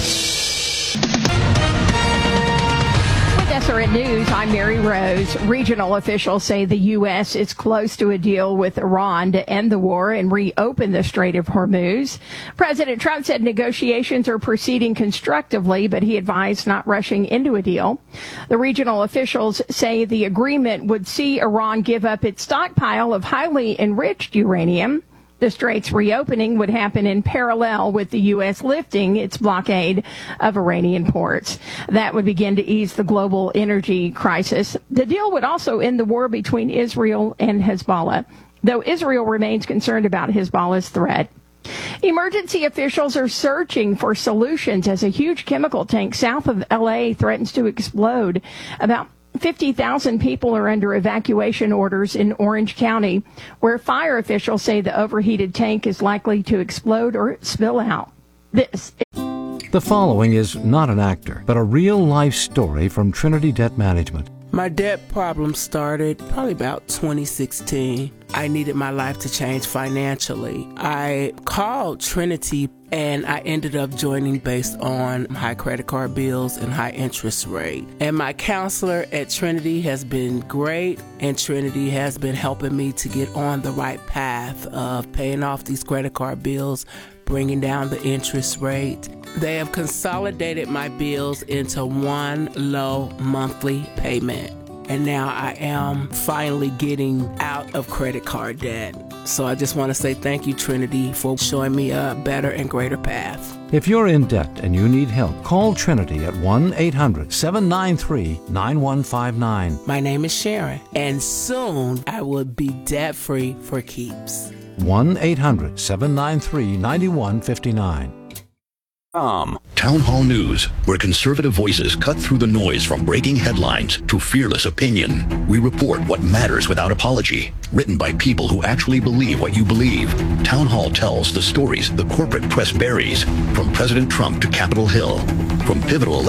Speaker 10: SRN News, I'm Mary Rose. Regional officials say the U.S. is close to a deal with Iran to end the war and reopen the Strait of Hormuz. President Trump said negotiations are proceeding constructively, but he advised not rushing into a deal. The regional officials say the agreement would see Iran give up its stockpile of highly enriched uranium. The strait's reopening would happen in parallel with the U.S. lifting its blockade of Iranian ports. That would begin to ease the global energy crisis. The deal would also end the war between Israel and Hezbollah, though Israel remains concerned about Hezbollah's threat. Emergency officials are searching for solutions as a huge chemical tank south of L.A. threatens to explode. About 50,000 people are under evacuation orders in Orange County, where fire officials say the overheated tank is likely to explode or spill out.
Speaker 4: The following is not an actor, but a real-life story from Trinity Debt Management.
Speaker 5: My debt problem started probably about 2016. I needed my life to change financially. I called Trinity and I ended up joining based on high credit card bills and high interest rate. And my counselor at Trinity has been great, and Trinity has been helping me to get on the right path of paying off these credit card bills, bringing down the interest rate. They have consolidated my bills into one low monthly payment. And now I am finally getting out of credit card debt. So I just want to say thank you, Trinity, for showing me a better and greater path.
Speaker 4: If you're in debt and you need help, call Trinity at 1-800-793-9159.
Speaker 5: My name is Sharon, and soon I will be debt-free for keeps.
Speaker 4: 1-800-793-9159.
Speaker 14: Town Hall News, where conservative voices cut through the noise from breaking headlines to fearless opinion. We report what matters without apology. Written by people who actually believe what you believe. Town Hall tells the stories the corporate press buries, from President Trump to Capitol Hill, from pivotal